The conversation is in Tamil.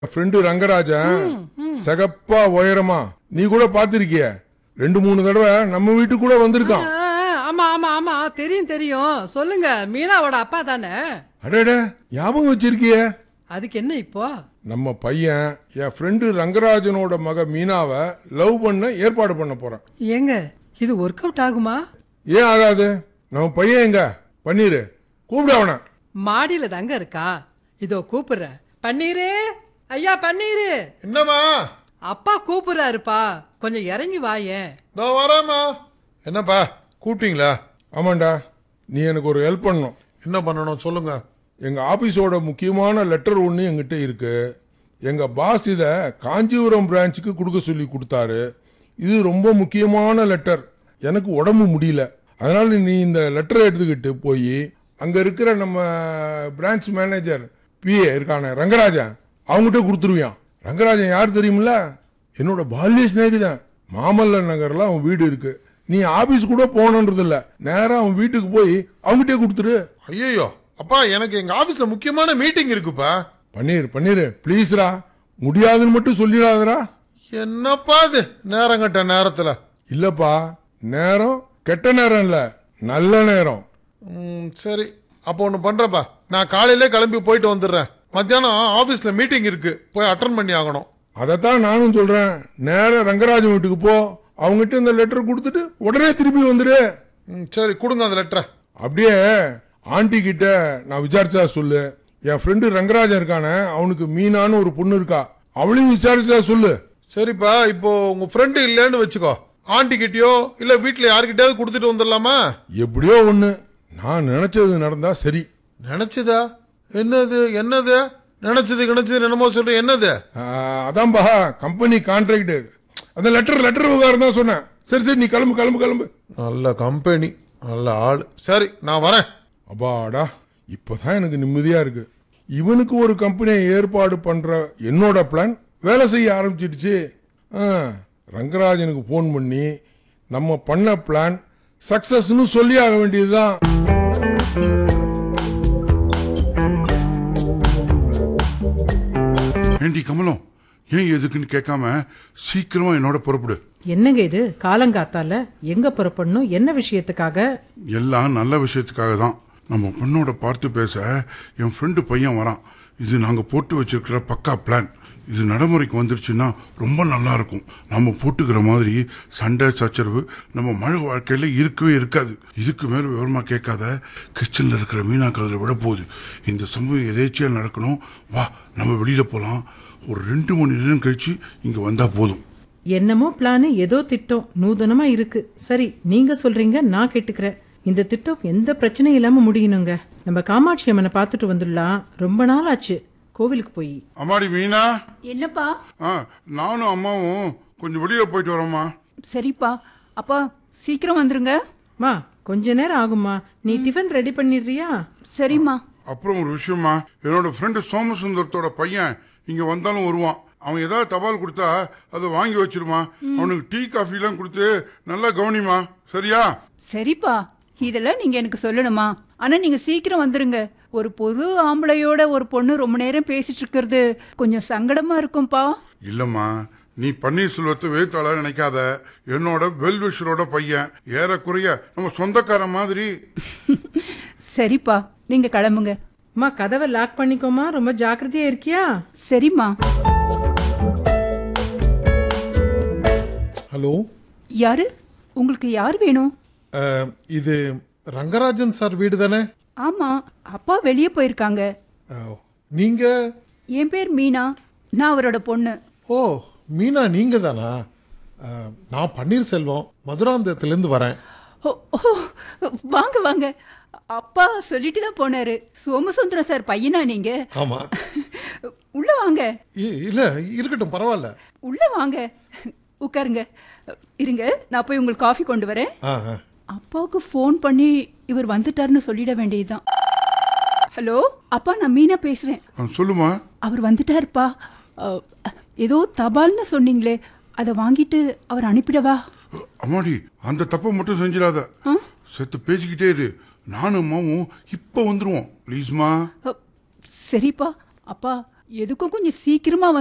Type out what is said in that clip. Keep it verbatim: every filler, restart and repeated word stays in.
ஃப்ரெண்டு ரங்கராஜன் சகப்பா உயரமா நீ கூட பாத்திருக்கிய ரெண்டு மூணு தடவை நம்ம வீட்டுக்கு கூட வந்திருக்கான். ஆமா ஆமா ஆமா தெரியும் தெரியும். சொல்லுங்க, மீனாவோட அப்பா தானே? அடடே, ஞாபகம் வச்சிருக்கிய? அதுக்கு என்ன இப்போ? நம்ம பையன் என் ஃப்ரெண்டு ரங்கராஜனோட மக மீனாவை லவ் பண்ண ஏற்பாடு பண்ண போறான். ஏங்க, இது ஒர்க் அவுட் ஆகுமா? ஏன் ஆகாது? நம்ம பையன் எங்க? பன்னீரு கூப்பிட அவன. மாடியில தாங்க இருக்கா. இதோ கூப்பிடுறேன். பன்னீரு, ஐயா பன்னீரு. என்னம்மா? அப்பா கூப்பிடுறாருப்பா, கொஞ்சம் இறங்கி வாயேன். இதோ வரேம்மா. என்னப்பா கூப்பிட்டீங்களா? ஆமாண்டா, நீ எனக்கு ஒரு ஹெல்ப் பண்ணணும். என்ன பண்ணணும் சொல்லுங்க. எங்க ஆபீஸோட முக்கியமான லெட்டர் ஒன்று எங்கிட்ட இருக்கு. எங்க பாஸ் இத காஞ்சிபுரம் பிரான்ச்சுக்கு கொடுக்க சொல்லி கொடுத்தாரு. இது ரொம்ப முக்கியமான லெட்டர். எனக்கு உடம்பு முடியல, அதனால நீ இந்த லெட்டரை எடுத்துக்கிட்டு போய் அங்க இருக்கிற நம்ம பிரான்ச் மேனேஜர் பிஏ இருக்கான ரங்கராஜன் அவங்ககிட்ட கொடுத்துருவியான். ரங்கராஜன் யார் தெரியுமில்ல? என்னோட பால்ய சிநேகிதன். மாமல்ல நகர்ல அவன் வீடு இருக்கு. நீ ஆபீஸ் கூட போனது இல்ல, நேரா அவன் வீட்டுக்கு போய் அவங்ககிட்டே கொடுத்துரு. ஐயோ அப்பா, எனக்கு எங்க ஆபீஸ்ல முக்கியமான மீட்டிங் இருக்குப்பா. பன்னீர் பன்னீர் ப்ளீஸ்ரா, முடியாதுன்னு மட்டும் சொல்லிடாதரா. என்னப்பா இது நேரம் கட்ட நேரத்துல? இல்லப்பா, நேரம் கெட்ட நேரம் இல்ல, நல்ல நேரம். ம், சரி அப்போ ஒண்ணு பண்றப்பா, நான் காலையிலே கிளம்பி போயிட்டு வந்துடுறேன். மத்தியானம் ஆபீஸ்ல மீட்டிங் இருக்கு, போய் அட்டன் பண்ணி ஆகணும். அதத்தான் நானும் சொல்றேன். நேர ரங்கராஜன் வீட்டுக்கு போ, அவங்ககிட்ட இந்த லெட்டர் கொடுத்துட்டு உடனே திருப்பி வந்துடு. ம், சரி கொடுங்க அந்த லெட்டரை. அப்படியே ஆண்டி கிட்ட நான் விசாரிச்சா சொல்லு. என் ஃப்ரெண்டு ரங்கராஜன் இருக்கானே, அவனுக்கு மீனான்னு ஒரு பொண்ணு இருக்கா, அவளையும் விசாரிச்சா சொல்லு. சரிப்பா, இப்போ உங்க ஃப்ரெண்டு இல்லன்னு வச்சுக்கோ, ஆண்டி கிட்டயோ இல்ல வீட்டுல யாருக்கிட்டயாவது கொடுத்துட்டு வந்துடலாமா? எப்படியோ ஒண்ணு, நான் நினைச்சது நடந்தா சரி. நினைச்சதா? என்னது என்னது நினைச்சது நினைச்சது என்னமோ சொல்ற, என்னது? அதான்பா கம்பெனி கான்ட்ராக்ட், அந்த லெட்டர் லெட்டர் விவகாரம் தான் சொன்னேன். சரி சரி, நீ கிளம்பு கிளம்பு கிளம்பு. நல்ல கம்பெனி, நல்ல ஆள். சரி நான் வரேன். அப்பாடா, இப்பதான் எனக்கு நிம்மதியா இருக்கு. இவனுக்கு ஒரு கம்பெனியை ஏற்பாடு பண்ற என்னோட பிளான் வேலை செய்ய ஆரம்பிச்சிடுச்சு. ரங்கராஜனுக்கு போன் பண்ணி நம்ம பண்ண பிளான் சக்சஸ்னு சொல்லி ஆக வேண்டியதுதான். ஏண்டி கமலம், ஏன் எதுக்குன்னு கேட்காம சீக்கிரமா என்னோட புறப்படு. என்னங்க இது காலங்காத்தால? எங்க புறப்படணும்? என்ன விஷயத்துக்காக? எல்லாம் நல்ல விஷயத்துக்காக தான். நம்ம பொண்ணோட பார்த்து பேச என் ஃப்ரெண்டு பையன் வரான். இது நாங்க போட்டு வச்சிருக்கிற பக்கா பிளான். இது நடைமுறைக்கு வந்துருச்சுன்னா ரொம்ப நல்லா இருக்கும். நம்ம போட்டுக்கிற மாதிரி சண்டை சச்சரவு நம்ம மழை வாழ்க்கையில இருக்கவே இருக்காது. இதுக்கு மேல விவரமா கேட்காத, கிச்சன்ல இருக்கிற மீனா கதில் விட போகுது. இந்த சம்பவம் எதேச்சியா நடக்கணும். வா நம்ம வெளியில போலாம். ஒரு ரெண்டு மணி நேரம் கழிச்சு இங்க வந்தா போதும். என்னமோ பிளானு, ஏதோ திட்டம் நூதனமா இருக்கு. சரி, நீங்க சொல்றீங்க, நான் கேட்டுக்கிறேன். இந்த திட்டம் எந்த பிரச்சனையும் இல்லாம முடியணுங்க. நம்ம காமாட்சி அம்மனை பார்த்துட்டு வந்துடலாம். ரொம்ப நாள் ஆச்சு கோவிலுக்கு போய். அம்மாடி மீனா. என்னப்பா? ஆ, நானும் அம்மாவும் கொஞ்சம் வெளியில போயிட்டு வரோம்மா. சரிப்பா. அப்பா சீக்கிரம் வந்துருங்க. மா, கொஞ்ச நேரம் ஆகுமா? நீ டிஃபன் ரெடி பண்ணிடுறியா? சரிம்மா. அப்புறம் ஒரு விஷயமா, என்னோட ஃப்ரெண்டு சோமசுந்தரத்தோட பையன் இங்க வந்தாலும் வருவான். அவன் ஏதாவது தபால் கொடுத்தா அதை வாங்கி வச்சிருமா. அவனுக்கு டீ காஃபி எல்லாம் கொடுத்து நல்லா கவனிமா, சரியா? சரிப்பா, இதெல்லாம் நீங்க எனக்கு சொல்லணுமா? ஆனா நீங்க சீக்கிரம் வந்துருங்க. ஒரு பொது ஆம்பளையோட ஒரு பொண்ணு ரொம்ப நேரம் பேசிட்டு இருக்கிறது கொஞ்சம் சங்கடமா இருக்கும்பா. இல்லம்மா, நீ பன்னீர்செல்வத்தை வேத்தாள நினைக்காத. என்னோட வெல்விஷரோட பையன், ஏறக்குறைய நம்ம சொந்தக்கார மாதிரி. சரிப்பா, நீங்க கிளம்புங்க. அம்மா, கதவை லாக் பண்ணிக்கோமா. ரொம்ப ஜாக்கிரதையா இருக்கியா? சரிம்மா. ஹலோ, யாரு? உங்களுக்கு யார் வேணும்? அஹ், இது ரங்கராஜன் சார் வீடு தானே? ஆமா, அப்பா வெளியே போயிருக்காங்க. அஹ், நீங்க? என் பேர் மீனா, நான் அவரோட பொண்ணு. ஓ மீனா, நீங்க தானா? அஹ், நான் பன்னீர்செல்வம், மதுராந்தகத்திலிருந்து வரேன். ஓ, ஓ, வாங்க வாங்க. அப்பா சொல்லிட்டு தான் போனாரு. சோமசுந்தரம் சார் பையனா நீங்க? ஆமா. உள்ள வாங்க. இ- இல்ல இருக்கட்டும், பரவாயில்ல. உள்ள வாங்க, உட்காருங்க. இருங்க, நான் போய் உங்களுக்கு காஃபி கொண்டு வரேன். ஆ, ஆ. அப்பாவுக்கு ஃபோன் பண்ணி இவர் வந்துட்டாருன்னு சொல்லிட வேண்டியதுதான். ஹலோ அப்பா, நான் மீனா பேசுறேன். ஆ, சொல்லுமா. அவர் வந்துட்டாருப்பா. அஹ், ஏதோ தபால்னு சொன்னீங்களே, அதை வாங்கிட்டு அவர் அனுப்பிடவா? அம்மாடி, அந்த தப்பை மட்டும் செஞ்சிடாத. செத்து பேசிக்கிட்டே இரு. நானும் அம்மாவும் இப்ப வந்துருவோம், ப்ளீஸ்மா. அஹ், சரிப்பா. அப்பா, எதுக்கும் கொஞ்சம் சீக்கிரமா வந்து